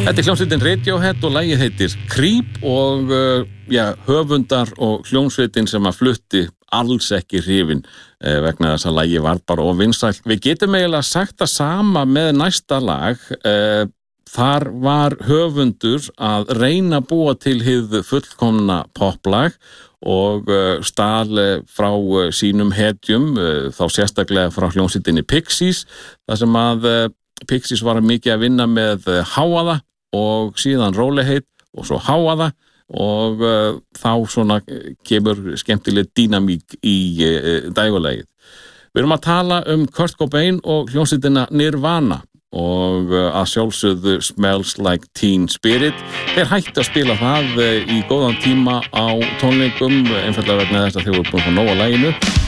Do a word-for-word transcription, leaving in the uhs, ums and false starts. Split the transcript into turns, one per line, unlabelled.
Þetta er hljómsveitin Radiohead og lagið heitir Creep og uh, já, höfundar og hljómsveitin sem að flutti alls ekki hrifin uh, vegna þess að lagið var bara of vinsælt. Við getum eiginlega sagt það sama með næsta lag. Uh, þar var höfundur að reyna að búa til hið fullkomna poplag og uh, stál frá uh, sínum hetjum, uh, þá sérstaklega frá hljómsveitinni Pixies, þar sem að uh, Pixies var mikið að vinna með uh, háaða og síðan rólegheit og svo háaða og uh, þá svona kemur skemmtileg dýnamík í uh, dægulegið. Við erum að tala um Kurt Cobain og hljómsveitina Nirvana og uh, að sjálfsögðu Smells Like Teen Spirit. Þeir hættu að spila það uh, í góðan tíma á tónleikum, einfaldlega vegna þess að þeir voru búin að fá nóg á laginu.